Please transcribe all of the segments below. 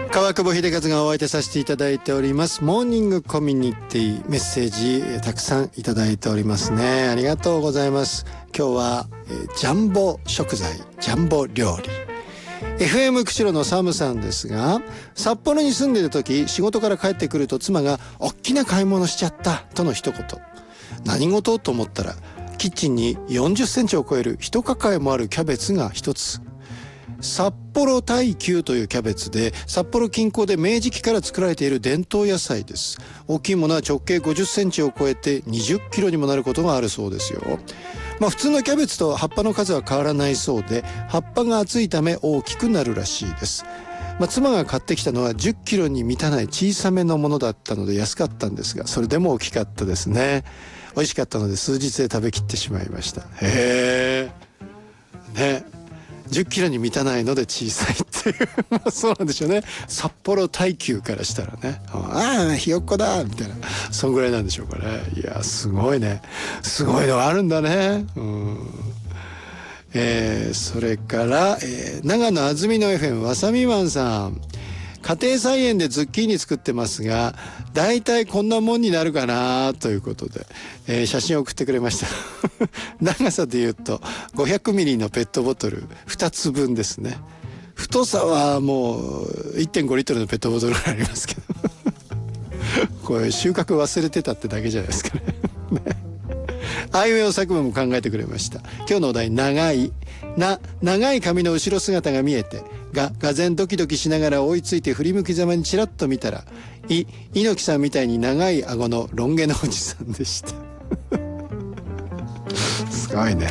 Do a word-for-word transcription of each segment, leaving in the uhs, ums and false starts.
川久保秀和がお相手させていただいておりますモーニングコミュニティ、メッセージたくさんいただいておりますね。ありがとうございます。今日は、えー、ジャンボ食材、ジャンボ料理。 エフエム 釧路のサムさんですが、札幌に住んでいる時、仕事から帰ってくると妻が大きな買い物しちゃったとの一言。何事と思ったら、キッチンによんじゅっセンチを超える一抱えもあるキャベツが一つ。札幌大球というキャベツで、札幌近郊で明治期から作られている伝統野菜です。大きいものは直径ごじゅっセンチを超えてにじゅっキロにもなることがあるそうですよ。まあ普通のキャベツと葉っぱの数は変わらないそうで、葉っぱが厚いため大きくなるらしいです。まあ、妻が買ってきたのはじゅっキロに満たない小さめのものだったので安かったんですが、それでも大きかったですね。美味しかったので数日で食べきってしまいました。へえ。ね。じゅっキロに満たないので小さいっていうまあそうなんでしょうね。札幌大球からしたらね、ああひよっこだみたいな、そんぐらいなんでしょうかね。いやすごいね、すごいのあるんだね。うん、えー、それから、えー、長野あずみの エフエム わさみマンさん、家庭菜園でズッキーニ作ってますが、だいたいこんなもんになるかなということで、えー、写真を送ってくれました長さでいうとごひゃくミリのペットボトルふたつぶんですね。太さはもう いってんごリットルのペットボトルがありますけどこれ収穫忘れてたってだけじゃないですかねあいうえお作文も考えてくれました。今日のお題、長いな、長い髪の後ろ姿が見えて、が、がぜんドキドキしながら追いついて振り向きざまにチラッと見たら、い、猪木さんみたいに長い顎のロン毛のおじさんでしたすごいね。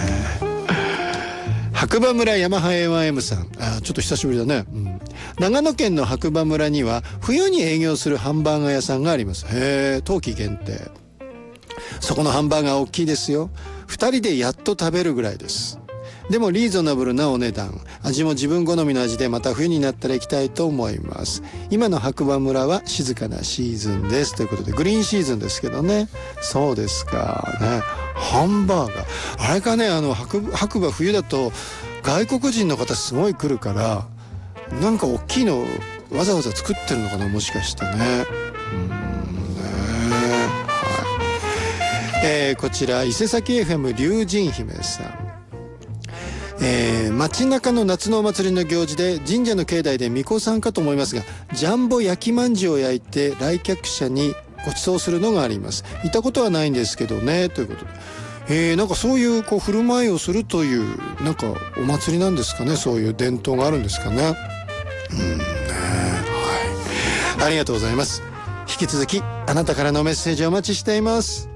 白馬村ヤマハ エーワンエム さん、あ、ちょっと久しぶりだね、うん、長野県の白馬村には冬に営業するハンバーガー屋さんがあります。へえ、冬季限定。そこのハンバーガー大きいですよ。二人でやっと食べるぐらいです。でもリーズナブルなお値段、味も自分好みの味で、また冬になったら行きたいと思います。今の白馬村は静かなシーズンですということで、グリーンシーズンですけどね。そうですかね。ハンバーガー、あれかね、あの 白, 白馬冬だと外国人の方すごい来るから、なんか大きいのわざわざ作ってるのかな、もしかしてね。うーんね、えー、こちら伊勢崎 エフエム 龍神姫さん、えー、街中の夏のお祭りの行事で、神社の境内で巫女さんかと思いますが、ジャンボ焼きまんじゅうを焼いて来客者にご馳走するのがあります。行ったことはないんですけどね、ということで、えー、なんかそういうこう振る舞いをするという、なんかお祭りなんですかね。そういう伝統があるんですかね。うんね、はい、ありがとうございます。引き続きあなたからのメッセージをお待ちしています。